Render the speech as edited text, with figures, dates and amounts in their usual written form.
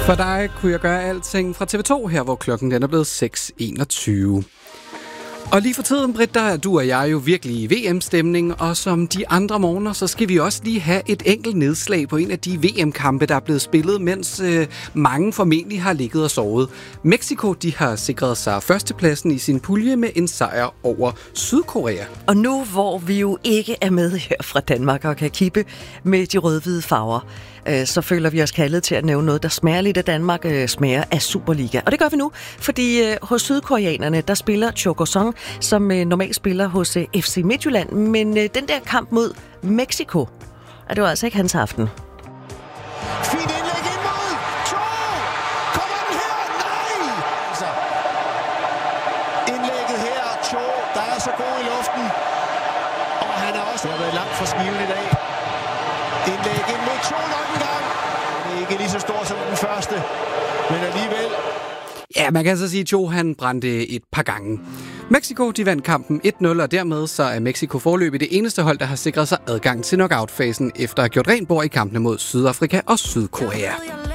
For dig kunne jeg gøre alting fra TV2 her, hvor klokken den er blevet 6:21. Og lige for tiden, Britt, der er du og jeg jo virkelig i VM-stemning, og som de andre morgener, så skal vi også lige have et enkelt nedslag på en af de VM-kampe, der er blevet spillet, mens mange formentlig har ligget og sovet. Mexico, de har sikret sig førstepladsen i sin pulje med en sejr over Sydkorea. Og nu, hvor vi jo ikke er med her fra Danmark og kan kippe med de rød-hvide farver, så føler vi os kaldet til at nævne noget, der smager lidt af Danmark, smager af Superliga. Og det gør vi nu, fordi hos sydkoreanerne, der spiller Cho Go-sung, som normalt spiller hos FC Midtjylland. Men den der kamp mod Mexico, det var altså ikke hans aften. Fint indlæg ind mod Cho! Kommer den her? Nej! Altså, indlægget her, Cho, der er så god i luften. Og han er også været langt fra skiven i dag. Indlæg ind mod Cho nok en gang. Det er ikke lige så stor som den første, men alligevel. Ja, man kan så sige, at Cho han brændte et par gange. Mexico, de vandt kampen 1-0, og dermed så er Mexico foreløbig det eneste hold, der har sikret sig adgang til knockout-fasen efter at have gjort rent bord i kampene mod Sydafrika og Sydkorea.